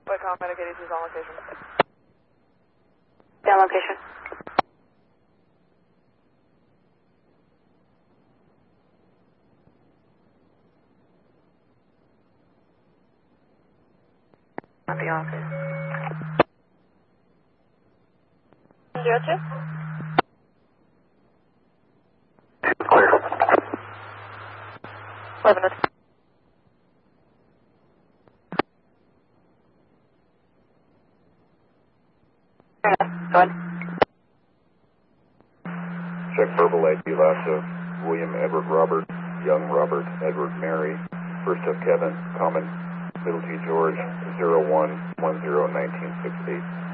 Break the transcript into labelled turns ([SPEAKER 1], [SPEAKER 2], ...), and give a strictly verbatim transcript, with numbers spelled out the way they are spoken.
[SPEAKER 1] Wait, Comp Medic eighty-two is on location.
[SPEAKER 2] Down location. Copy all. Zero two?
[SPEAKER 3] Clear.
[SPEAKER 2] Eleven. Go ahead.
[SPEAKER 4] Check verbal A P last of William Edward Robert, Young Robert Edward Mary, first of Kevin, common, middle T George, zero one one zero nineteen sixty-eight.